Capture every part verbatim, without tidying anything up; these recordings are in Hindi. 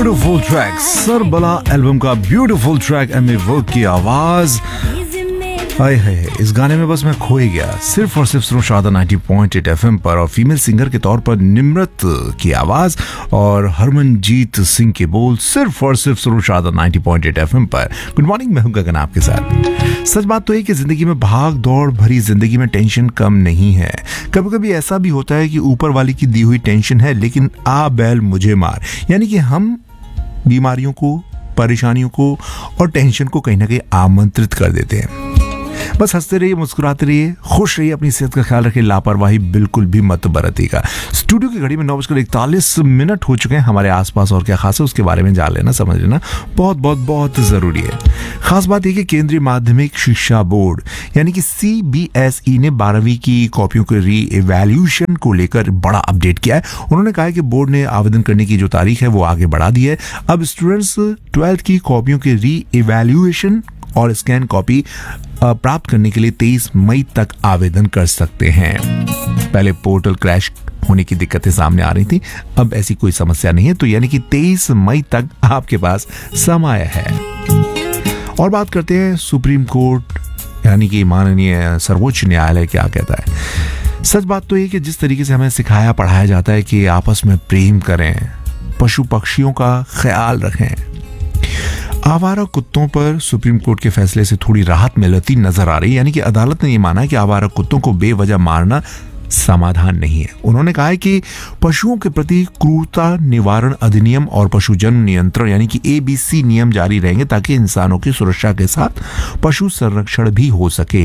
ब्यूटीफुल ट्रैक सरबला एल्बम का ब्यूटीफुल ट्रैक एमी वर्क की आवाज। हाय हाय, इस गाने में बस मैं खो ही गया। सिर्फ और सिर्फ सुनो Sharda ninety point eight FM पर, और फीमेल सिंगर के तौर पर निम्रत की आवाज और हरमनजीत सिंह के बोल। सिर्फ और सिर्फ सुनो Sharda ninety point eight FM पर। गुड मॉर्निंग, मैं हूं गगन आपके साथ। सच बात तो है कि जिंदगी में भाग दौड़ भरी जिंदगी में टेंशन कम नहीं है। कभी कभी ऐसा भी होता है कि ऊपर वाले की दी हुई टेंशन है, लेकिन आ बैल मुझे मार, यानी कि हम बीमारियों को, परेशानियों को और टेंशन को कहीं ना कहीं आमंत्रित कर देते हैं। बस हंसते रहिए, मुस्कुराते रहिए, खुश रहिए, अपनी सेहत का ख्याल रखिए, लापरवाही बिल्कुल भी मत बरतिएगा। स्टूडियो की घड़ी में नौ बजकर इकतालीस मिनट हो चुके हैं। हमारे आसपास और क्या खास है उसके बारे में जान लेना, समझ लेना बहुत बहुत बहुत जरूरी है। खास बात यह कि केंद्रीय माध्यमिक शिक्षा बोर्ड यानी कि सी बी एस ई ने बारहवीं की कॉपियों के री इवैल्यूएशन को लेकर बड़ा अपडेट किया है। उन्होंने कहा है कि बोर्ड ने आवेदन करने की जो तारीख है वो आगे बढ़ा दी है। अब स्टूडेंट्स ट्वेल्थ की कॉपियों के री इवैल्यूएशन और स्कैन कॉपी प्राप्त करने के लिए तेईस मई तक आवेदन कर सकते हैं। पहले पोर्टल क्रैश होने की दिक्कतें सामने आ रही थी, अब ऐसी कोई समस्या नहीं है, तो यानी कि तेईस मई तक आपके पास समय है। और बात करते हैं सुप्रीम कोर्ट यानी कि माननीय सर्वोच्च न्यायालय क्या कहता है। सच बात तो ये कि जिस तरीके से हमें सिखाया पढ़ाया जाता है कि आपस में प्रेम करें, पशु पक्षियों का ख्याल रखें, आवारा कुत्तों पर सुप्रीम कोर्ट के फैसले से थोड़ी राहत मिलती नजर आ रही है। यानी कि अदालत ने यह माना कि आवारा कुत्तों को बेवजह मारना समाधान नहीं है। उन्होंने कहा है कि पशुओं के प्रति क्रूरता निवारण अधिनियम और पशु जन्म नियंत्रण यानी कि ए बी सी नियम जारी रहेंगे, ताकि इंसानों की सुरक्षा के साथ पशु संरक्षण भी हो सके।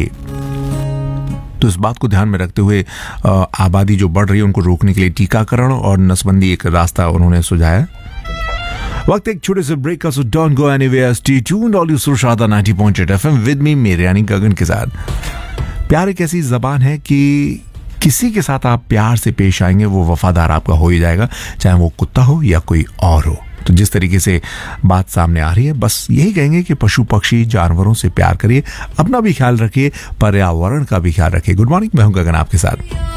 तो इस बात को ध्यान में रखते हुए आबादी जो बढ़ रही है उनको रोकने के लिए टीकाकरण और नसबंदी एक रास्ता उन्होंने सुझाया। वक्त एक छोटे से ब्रेक का, so don't go anywhere, stay tuned all you सुनो Sharda ninety point eight FM with me, मेरे यानी गगन के साथ। प्यार एक ऐसी जबान है कि किसी के साथ आप प्यार से पेश आएंगे वो वफादार आपका हो ही जाएगा, चाहे वो कुत्ता हो या कोई और हो। तो जिस तरीके से बात सामने आ रही है, बस यही कहेंगे कि पशु पक्षी जानवरों से प्यार करिए, अपना भी ख्याल रखिए, पर्यावरण का भी ख्याल रखिए। गुड मॉर्निंग, मैं हूं गगन आपके साथ।